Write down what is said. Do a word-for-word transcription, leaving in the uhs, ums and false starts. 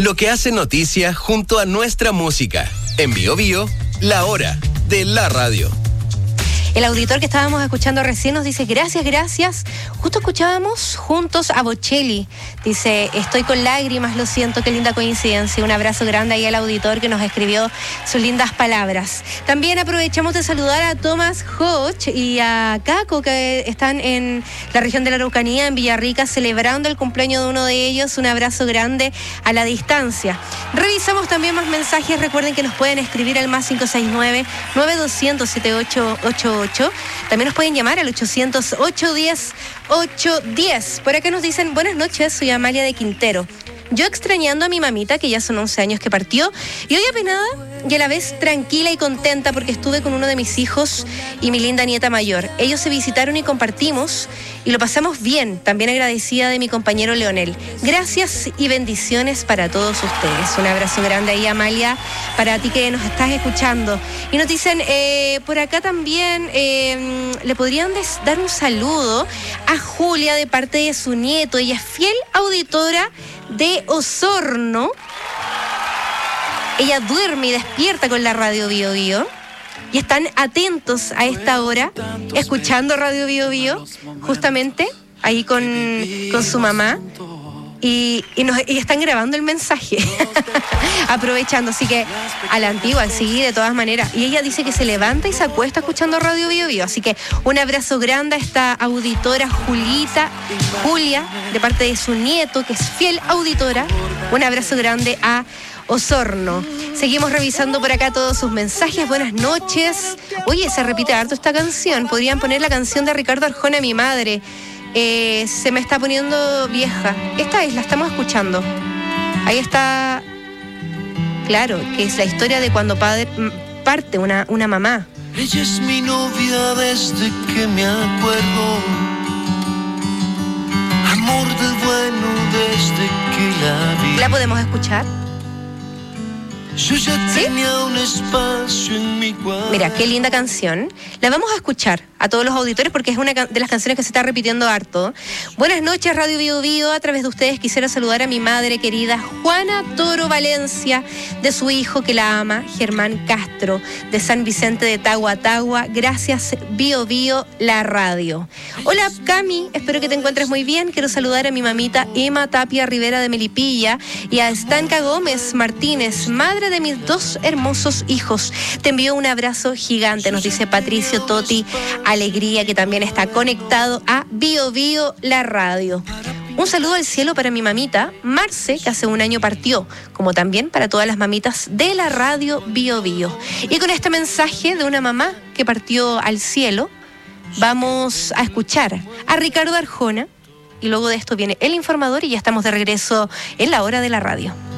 Lo que hace noticia junto a nuestra música. En Bio Bio, la hora de la radio. El auditor que estábamos escuchando recién nos dice gracias, gracias. Justo escuchábamos juntos a Bocelli. Dice, estoy con lágrimas, lo siento, qué linda coincidencia. Un abrazo grande ahí al auditor que nos escribió sus lindas palabras. También aprovechamos de saludar a Thomas Hodge y a Caco, que están en la región de la Araucanía, en Villarrica, celebrando el cumpleaños de uno de ellos. Un abrazo grande a la distancia. Revisamos también más mensajes. Recuerden que nos pueden escribir al más cinco seis nueve, nueve dos cero cero, siete ocho ocho ocho. También nos pueden llamar al ochocientos, ochocientos diez, ochocientos diez. Por acá nos dicen, buenas noches, soy Amalia de Quintero. Yo extrañando a mi mamita, que ya son once años que partió, y hoy apenada y a la vez tranquila y contenta porque estuve con uno de mis hijos y mi linda nieta mayor. Ellos se visitaron y compartimos y lo pasamos bien. También agradecida de mi compañero Leonel. Gracias y bendiciones para todos ustedes. Un abrazo grande ahí, Amalia, para ti que nos estás escuchando. Y nos dicen, eh, por acá también eh, le podrían des- dar un saludo a Julia de parte de su nieto. Ella es fiel auditora de Osorno. Ella duerme y despierta con la radio Bio Bio y están atentos a esta hora escuchando radio Bio Bio, justamente ahí con, con su mamá, y, y, nos, y están grabando el mensaje aprovechando, así que a la antigua, sí, de todas maneras. Y ella dice que se levanta y se acuesta escuchando radio Bio Bio, así que un abrazo grande a esta auditora Julita, Julia, de parte de su nieto, que es fiel auditora. Un abrazo grande a Osorno. Seguimos revisando por acá todos sus mensajes. Buenas noches. Oye, se repite harto esta canción. Podrían poner la canción de Ricardo Arjona, Mi Madre. Eh, se me está poniendo vieja. Esta es, la estamos escuchando. Ahí está. Claro, que es la historia de cuando padre, parte una, una mamá. Ella es mi novia desde que me acuerdo. Amor del bueno desde que la vi. ¿La podemos escuchar? Yo ya ¿Sí? tenía un espacio en mi cuarto. Mira, qué linda canción. La vamos a escuchar a todos los auditores porque es una de las canciones que se está repitiendo harto. Buenas noches, Radio Bio Bio. A través de ustedes quisiera saludar a mi madre querida Juana Toro Valencia, de su hijo que la ama, Germán Castro, de San Vicente de Tagua Tagua. Gracias, Bio Bio, la radio. Hola, Cami. Espero que te encuentres muy bien. Quiero saludar a mi mamita Emma Tapia Rivera de Melipilla y a Estanca Gómez Martínez, madre de mis dos hermosos hijos. Te envío un abrazo gigante, nos dice Patricio Toti Alegría, que también está conectado a Bio Bio, la radio. Un saludo al cielo para mi mamita Marce, que hace un año partió, como también para todas las mamitas de la radio Bio Bio. Y con este mensaje de una mamá que partió al cielo, vamos a escuchar a Ricardo Arjona y luego de esto viene El Informador y ya estamos de regreso en la hora de la radio.